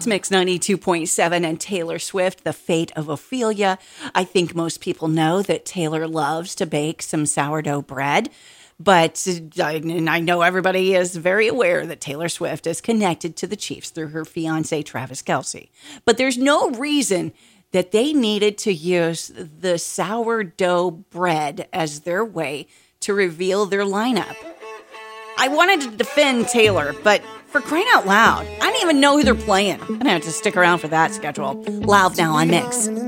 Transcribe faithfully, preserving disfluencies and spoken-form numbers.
It's Mix ninety-two point seven and Taylor Swift, The Fate of Ophelia. I think most people know that Taylor loves to bake some sourdough bread. But I, and I know everybody is very aware that Taylor Swift is connected to the Chiefs through her fiancé, Travis Kelce. But there's no reason that they needed to use the sourdough bread as their way to reveal their lineup. I wanted to defend Taylor, but for crying out loud, I don't even know who they're playing. I'm going to have to stick around for that schedule. Loud now on Mix.